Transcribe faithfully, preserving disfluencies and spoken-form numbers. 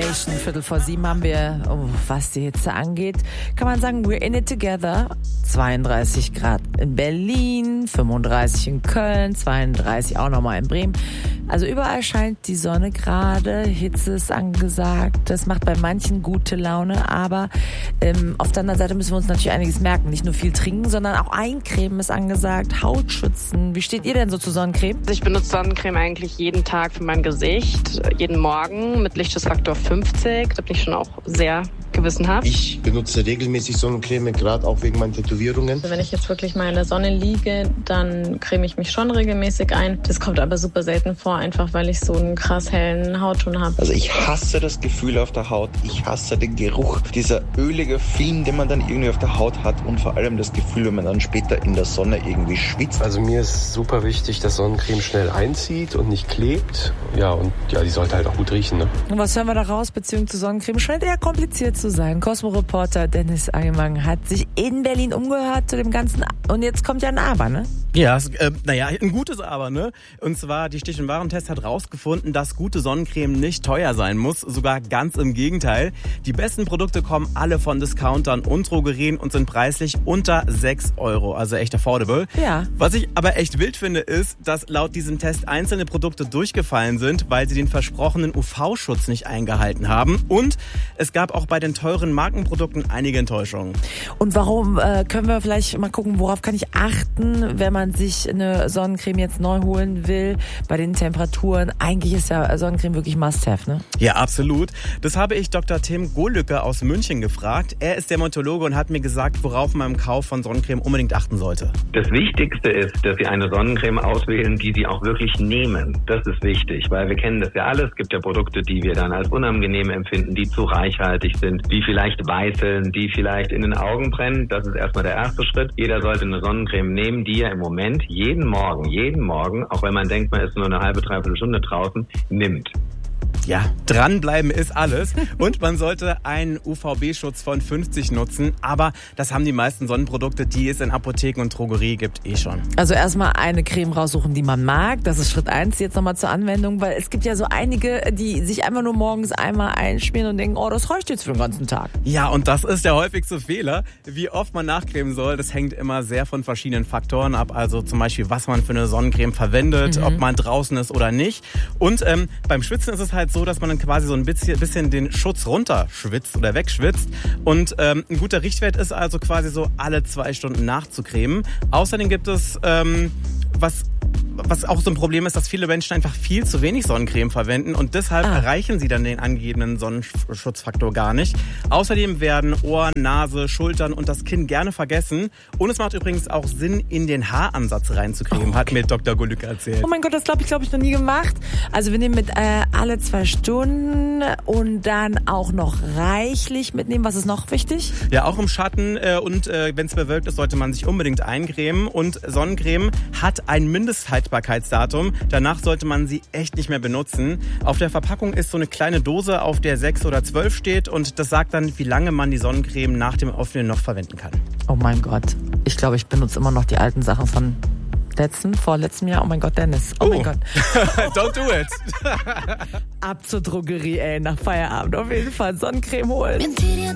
Nation. Viertel vor sieben haben wir, oh, was die Hitze angeht, kann man sagen, we're in it together. zweiunddreißig Grad in Berlin, fünfunddreißig in Köln, zweiunddreißig auch nochmal in Bremen. Also überall scheint die Sonne gerade, Hitze ist angesagt. Das macht bei manchen gute Laune, aber ähm, auf der anderen Seite müssen wir uns natürlich einiges merken. Nicht nur viel trinken, sondern auch eincremen ist angesagt, Haut schützen. Wie steht ihr denn so zu Sonnencreme? Ich benutze Sonnencreme eigentlich jeden Tag für mein Gesicht, jeden Morgen mit Lichtschutzfaktor fünfzig. Da bin ich schon auch sehr gewissenhaft. Ich benutze regelmäßig Sonnencreme, gerade auch wegen meinen Tätowierungen. Wenn ich jetzt wirklich mal in der Sonne liege, dann creme ich mich schon regelmäßig ein. Das kommt aber super selten vor, einfach weil ich so einen krass hellen Hautton habe. Also ich hasse das Gefühl auf der Haut, ich hasse den Geruch, dieser ölige Film, den man dann irgendwie auf der Haut hat und vor allem das Gefühl, wenn man dann später in der Sonne irgendwie schwitzt. Also mir ist super wichtig, dass Sonnencreme schnell einzieht und nicht klebt. Ja, und ja, die sollte halt auch gut riechen. Ne? Und was hören wir da raus? Beziehung zu Sonnencreme scheint eher kompliziert zu sein. Cosmo-Reporter Dennis Eimann hat sich in Berlin umgehört zu dem Ganzen. Und jetzt kommt ja ein Aber, ne? Ja, äh, naja, ein gutes Aber, ne? Und zwar, die Stich- und Warentest hat rausgefunden, dass gute Sonnencreme nicht teuer sein muss. Sogar ganz im Gegenteil. Die besten Produkte kommen alle von Discountern und Drogerien und sind preislich unter sechs Euro. Also echt affordable. Ja. Was ich aber echt wild finde, ist, dass laut diesem Test einzelne Produkte durchgefallen sind, weil sie den versprochenen U V-Schutz nicht eingehalten haben. Und es gab auch bei den teuren Markenprodukten einige Enttäuschungen. Und warum, äh, können wir vielleicht mal gucken, worauf kann ich achten, wenn man sich eine Sonnencreme jetzt neu holen will, bei den Temperaturen? Eigentlich ist ja Sonnencreme wirklich Must-Have, ne? Ja, absolut. Das habe ich Doktor Tim Gohlücke aus München gefragt. Er ist Dermatologe und hat mir gesagt, worauf man im Kauf von Sonnencreme unbedingt achten sollte. Das Wichtigste ist, dass Sie eine Sonnencreme auswählen, die Sie auch wirklich nehmen. Das ist wichtig, weil wir kennen das ja alle. Es gibt ja Produkte, die wir dann als unangenehm empfinden, die zu reichhaltig sind, die vielleicht weißeln, die vielleicht in den Augen brennen. Das ist erstmal der erste Schritt. Jeder sollte eine Sonnencreme nehmen, die er im Moment jeden Morgen, jeden Morgen, auch wenn man denkt, man ist nur eine halbe, dreiviertel Stunde draußen, nimmt. Ja, dranbleiben ist alles. Und man sollte einen U V B-Schutz von fünfzig nutzen. Aber das haben die meisten Sonnenprodukte, die es in Apotheken und Drogerie gibt, eh schon. Also erstmal eine Creme raussuchen, die man mag. Das ist Schritt eins. Jetzt nochmal zur Anwendung, weil es gibt ja so einige, die sich einfach nur morgens einmal einschmieren und denken, oh, das reicht jetzt für den ganzen Tag. Ja, und das ist der häufigste Fehler. Wie oft man nachcremen soll, das hängt immer sehr von verschiedenen Faktoren ab. Also zum Beispiel, was man für eine Sonnencreme verwendet, mhm. ob man draußen ist oder nicht. Und ähm, beim Schwitzen ist es halt so, dass man dann quasi so ein bisschen, bisschen den Schutz runterschwitzt oder wegschwitzt. Und ähm, ein guter Richtwert ist also quasi so alle zwei Stunden nachzucremen. Außerdem gibt es ähm, was was auch so ein Problem ist, dass viele Menschen einfach viel zu wenig Sonnencreme verwenden und deshalb ah. erreichen sie dann den angegebenen Sonnenschutzfaktor gar nicht. Außerdem werden Ohren, Nase, Schultern und das Kinn gerne vergessen. Und es macht übrigens auch Sinn, in den Haaransatz reinzucremen, okay. hat mir Doktor Gohlücke erzählt. Oh mein Gott, das glaube ich, glaube ich, noch nie gemacht. Also wir nehmen mit äh, alle zwei Stunden und dann auch noch reichlich mitnehmen. Was ist noch wichtig? Ja, auch im Schatten äh, und äh, wenn es bewölkt ist, sollte man sich unbedingt eincremen. Und Sonnencreme hat ein Mindesthaltbarkeitsdatum. Danach sollte man sie echt nicht mehr benutzen. Auf der Verpackung ist so eine kleine Dose, auf der sechs oder zwölf steht und das sagt dann, wie lange man die Sonnencreme nach dem Öffnen noch verwenden kann. Oh mein Gott. Ich glaube, ich benutze immer noch die alten Sachen von letzten, vorletztem Jahr. Oh mein Gott, Dennis. Oh, oh. mein Gott. Don't do it. Ab zur Drogerie, ey, nach Feierabend. Auf jeden Fall Sonnencreme holen.